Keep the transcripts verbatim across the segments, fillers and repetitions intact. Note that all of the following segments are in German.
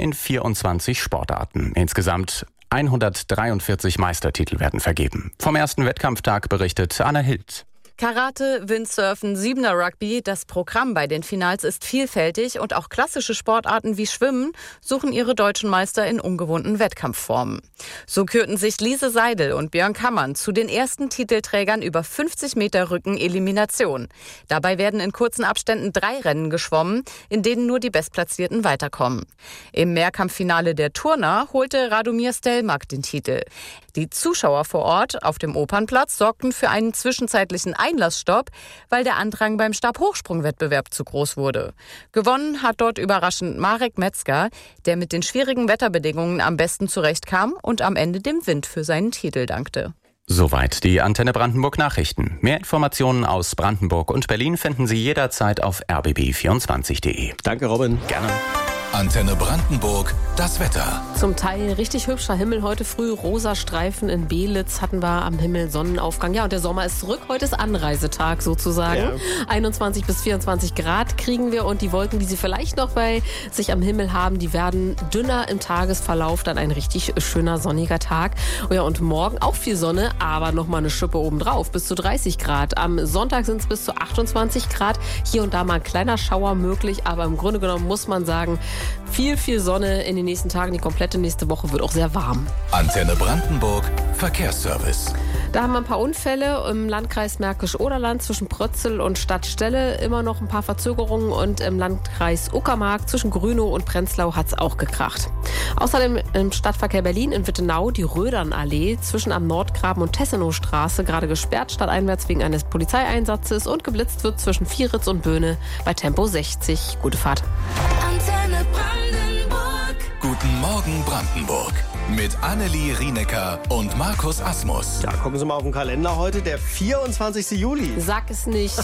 in vierundzwanzig Sportarten. Insgesamt hundertdreiundvierzig Meistertitel werden vergeben. Vom ersten Wettkampftag berichtet Anna Hild. Karate, Windsurfen, Siebener Rugby, das Programm bei den Finals ist vielfältig und auch klassische Sportarten wie Schwimmen suchen ihre deutschen Meister in ungewohnten Wettkampfformen. So kürten sich Lise Seidel und Björn Kammann zu den ersten Titelträgern über fünfzig Meter Rücken-Elimination. Dabei werden in kurzen Abständen drei Rennen geschwommen, in denen nur die Bestplatzierten weiterkommen. Im Mehrkampffinale der Turner holte Radomir Stelmach den Titel. Die Zuschauer vor Ort auf dem Opernplatz sorgten für einen zwischenzeitlichen Einlassstopp, weil der Andrang beim Stabhochsprungwettbewerb zu groß wurde. Gewonnen hat dort überraschend Marek Metzger, der mit den schwierigen Wetterbedingungen am besten zurechtkam und am Ende dem Wind für seinen Titel dankte. Soweit die Antenne Brandenburg Nachrichten. Mehr Informationen aus Brandenburg und Berlin finden Sie jederzeit auf r b b vierundzwanzig punkt d e. Danke, Robin. Gerne. Antenne Brandenburg, das Wetter. Zum Teil richtig hübscher Himmel. Heute früh rosa Streifen in Belitz hatten wir am Himmel Sonnenaufgang. Ja, und der Sommer ist zurück. Heute ist Anreisetag sozusagen. Ja. einundzwanzig bis vierundzwanzig Grad kriegen wir und die Wolken, die Sie vielleicht noch bei sich am Himmel haben, die werden dünner im Tagesverlauf. Dann ein richtig schöner sonniger Tag. Ja, und morgen auch viel Sonne, aber nochmal eine Schippe obendrauf. Bis zu dreißig Grad. Am Sonntag sind es bis zu achtundzwanzig Grad. Hier und da mal ein kleiner Schauer möglich, aber im Grunde genommen muss man sagen, viel, viel Sonne in den nächsten Tagen. Die komplette nächste Woche wird auch sehr warm. Antenne Brandenburg, Verkehrsservice. Da haben wir ein paar Unfälle im Landkreis Märkisch-Oderland zwischen Prötzel und Stadtstelle. Immer noch ein paar Verzögerungen und im Landkreis Uckermark zwischen Grünow und Prenzlau hat es auch gekracht. Außerdem im Stadtverkehr Berlin in Wittenau die Rödernallee zwischen am Nordgraben und Tessenowstraße gerade gesperrt stadteinwärts wegen eines Polizeieinsatzes und geblitzt wird zwischen Vieritz und Böhne bei Tempo sechzig. Gute Fahrt. Antenne Brandenburg. Guten Morgen Brandenburg. Mit Annelie Rienecker und Markus Asmus. Ja, gucken Sie mal auf den Kalender heute, der vierundzwanzigsten Juli. Sag es nicht.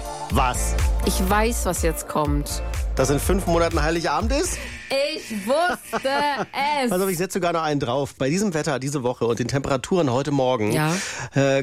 Was? Ich weiß, was jetzt kommt. Dass in fünf Monaten Heiligabend ist? Ich wusste es. Also ich setze sogar noch einen drauf. Bei diesem Wetter diese Woche und den Temperaturen heute Morgen ja. äh,